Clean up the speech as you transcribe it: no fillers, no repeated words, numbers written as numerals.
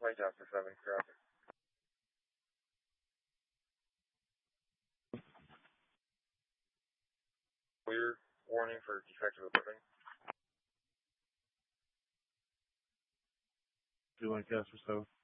White Jasper 7, traffic. Clear. Warning for defective equipment. 2 White Jasper 7.